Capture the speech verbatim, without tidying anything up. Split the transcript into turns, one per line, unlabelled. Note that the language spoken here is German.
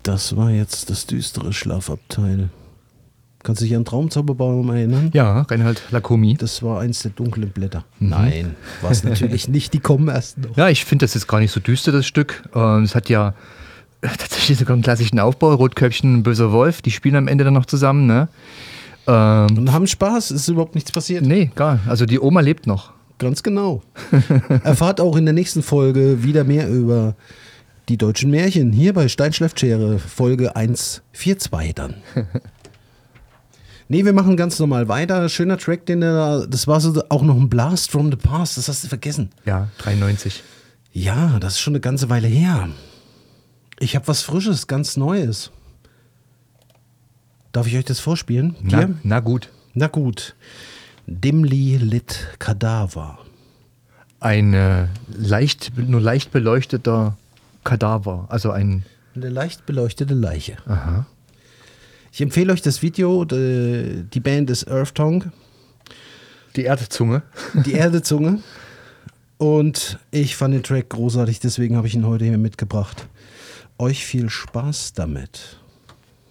Das war jetzt das düstere Schlafabteil. Kannst du dich an Traumzauberbaum erinnern?
Ja, Reinhard Lacomi.
Das war eins der dunklen Blätter.
Mhm.
Nein, war es natürlich nicht. Die kommen erst noch.
Ja, ich finde das jetzt gar nicht so düster, das Stück. Ähm, Es hat ja äh, tatsächlich sogar einen klassischen Aufbau. Rotköpfchen und Böser Wolf, die spielen am Ende dann noch zusammen. Ne? Ähm,
Und haben Spaß, ist überhaupt nichts passiert.
nee, gar. Also die Oma lebt noch.
Ganz genau. Erfahrt auch in der nächsten Folge wieder mehr über die deutschen Märchen. Hier bei Steinschleffschere, Folge hundertvierundzwanzig dann. Nee, wir machen ganz normal weiter. Schöner Track, den er, das war so auch noch ein Blast from the Past, das hast du vergessen.
Ja, dreiundneunzig.
Ja, das ist schon eine ganze Weile her. Ich habe was Frisches, ganz Neues. Darf ich euch das vorspielen?
Na,
Dir?
na gut.
Na gut. Dimly lit Kadaver.
Ein äh, leicht, nur leicht beleuchteter Kadaver. Also ein.
Eine leicht beleuchtete Leiche.
Aha.
Ich empfehle euch das Video. Die, die Band ist Earth Tongue.
Die Erdzunge.
Die Erdezunge. Und ich fand den Track großartig, deswegen habe ich ihn heute hier mitgebracht. Euch viel Spaß damit.